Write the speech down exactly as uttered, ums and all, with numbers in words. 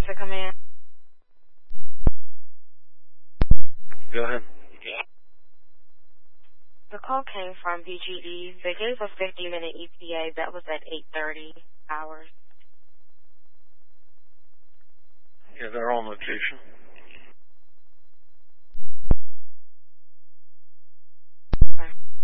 to come in? Go ahead. The call came from B G E. They gave a fifty-minute E T A. That was at eight thirty hours. Yeah, they're on location. Okay.